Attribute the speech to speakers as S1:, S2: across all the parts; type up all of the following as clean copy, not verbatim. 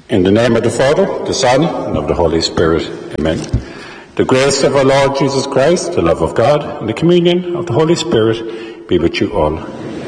S1: In the name of the Father, the Son, and of the Holy Spirit. Amen. The grace of our Lord Jesus Christ, the love of God, and the communion of the Holy Spirit be with you all.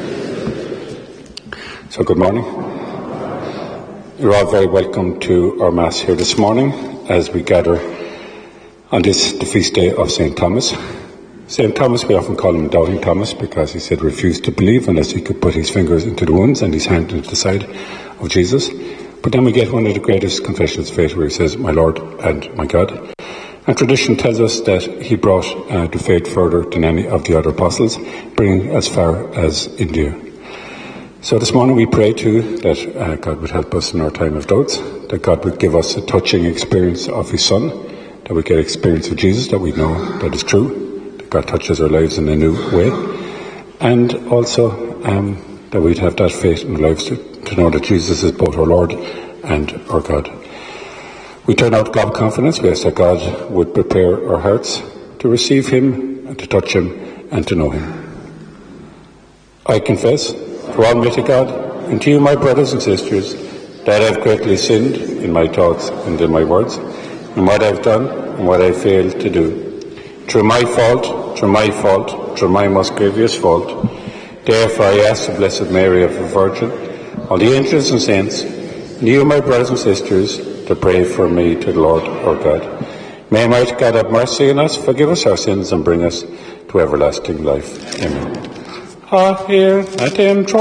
S1: So good morning. You're all very welcome to our Mass here this morning as we gather on the feast day of St. Thomas. St. Thomas, we often call him Doubting Thomas because he said refused to believe unless he could put his fingers into the wounds and his hand into the side of Jesus. But then we get one of the greatest confessions of faith where he says, my Lord and my God. And tradition tells us that he brought the faith further than any of the other apostles, bringing as far as India. So this morning we pray too that God would help us in our time of doubts, that God would give us a touching experience of his Son, that we get experience of Jesus, that we know that is true, that God touches our lives in a new way, and also that we'd have that faith in our lives to know that Jesus is both our Lord and our God. We turn out God confidence. We ask that God would prepare our hearts to receive him, and to touch him, and to know him. I confess to Almighty God, and to you, my brothers and sisters, that I have greatly sinned in my thoughts and in my words, in what I have done and what I failed to do. Through my most grievous fault. Therefore I ask the Blessed Mary of the Virgin, all the angels and saints, and you, my brothers and sisters, to pray for me to the Lord our God. May Almighty God have mercy on us, forgive us our sins, and bring us to everlasting life. Amen. Hear at him.